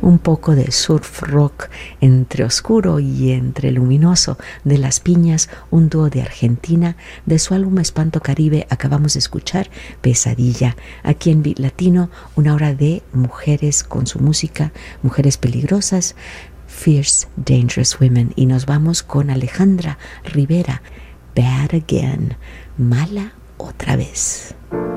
un poco de surf rock entre oscuro y entre luminoso de Las Piñas, un dúo de Argentina. De su álbum Espanto Caribe acabamos de escuchar Pesadilla. Aquí en Beat Latino, una hora de mujeres con su música, mujeres peligrosas, Fierce Dangerous Women. Y nos vamos con Alejandra Rivera, Bad Again, mala otra vez.